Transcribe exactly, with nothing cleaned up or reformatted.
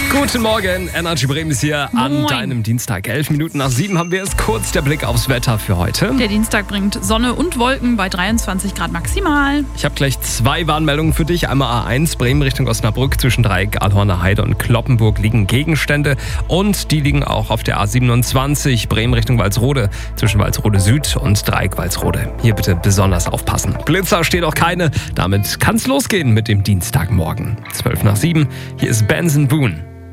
Guten Morgen, Energy Bremen ist hier an Moin. deinem Dienstag. Elf Minuten nach sieben haben wir es. Kurz der Blick aufs Wetter für heute. Der Dienstag bringt Sonne und Wolken bei dreiundzwanzig Grad maximal. Ich habe gleich zwei Warnmeldungen für dich. Einmal A eins, Bremen Richtung Osnabrück. Zwischen Dreieck, Alhorner Heide und Cloppenburg liegen Gegenstände. Und die liegen auch auf der A siebenundzwanzig, Bremen Richtung Walsrode. Zwischen Walsrode Süd und Dreieck Walsrode. Hier bitte besonders aufpassen. Blitzer steht auch keine. Damit kann's losgehen mit dem Dienstagmorgen. zwölf nach sieben. Hier ist Benson Boone.